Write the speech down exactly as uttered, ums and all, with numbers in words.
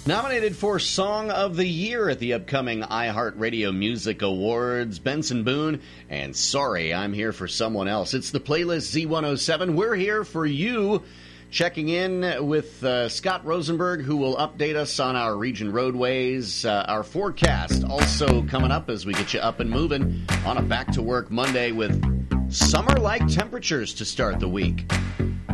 Nominated for Song of the Year at the upcoming iHeartRadio Music Awards, Benson Boone and Sorry, I'm Here for Someone Else. It's the Playlist Z one oh seven. We're here for you. Checking in with uh, Scott Rosenberg, who will update us on our region roadways, uh, our forecast. Also coming up as we get you up and moving on a back-to-work Monday with summer-like temperatures to start the week.